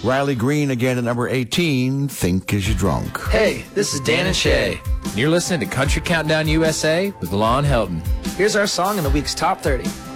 Riley Green again at number 18, Think As You Drunk. Hey, this is Dan and Shay. You're listening to Country Countdown USA with Lon Helton. Here's our song in the week's top 30.